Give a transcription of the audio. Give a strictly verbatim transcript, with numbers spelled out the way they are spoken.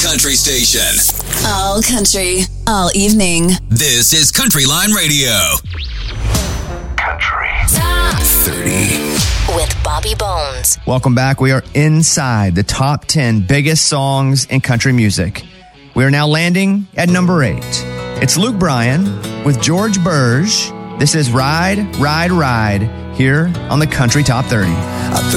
country station. All country, all evening. This is Country Line Radio. Country Top thirty. With Bobby Bones. Welcome back. We are inside the top ten biggest songs in country music. We are now landing at number eight. It's Luke Bryan with George Burge. This is Ride, Ride, Ride here on the Country Top thirty. I